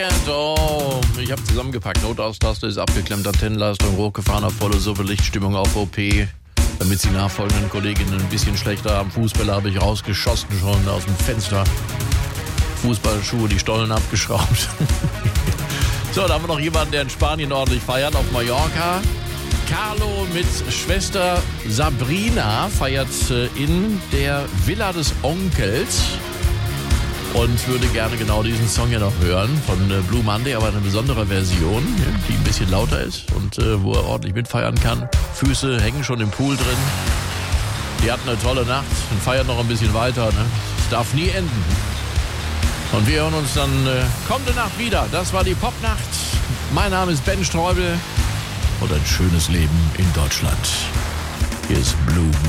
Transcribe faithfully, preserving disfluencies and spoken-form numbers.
So, ich habe zusammengepackt. Notaustastung ist abgeklemmt, Antennenleistung hochgefahren auf volle Suppe, Lichtstimmung auf O P. Damit die nachfolgenden Kolleginnen ein bisschen schlechter haben. Fußbälle habe ich rausgeschossen schon aus dem Fenster. Fußballschuhe, die Stollen abgeschraubt. So, da haben wir noch jemanden, der in Spanien ordentlich feiert, auf Mallorca. Carlo mit Schwester Sabrina feiert in der Villa des Onkels und würde gerne genau diesen Song hier noch hören von Blue Monday, aber eine besondere Version, die ein bisschen lauter ist und äh, wo er ordentlich mitfeiern kann. Füße hängen schon im Pool drin. Die hatten eine tolle Nacht und feiern noch ein bisschen weiter. Ne? Es darf nie enden. Und wir hören uns dann äh, kommende Nacht wieder. Das war die Popnacht. Mein Name ist Ben Streubel und ein schönes Leben in Deutschland. Hier ist Blue Monday.